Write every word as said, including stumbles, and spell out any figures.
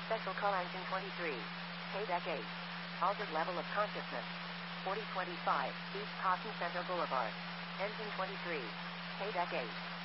Special Call Engine twenty-three. Paydeck eight. Altered level of consciousness. forty twenty-five, East Cotton Center Boulevard. Engine twenty-three. Paydeck eight.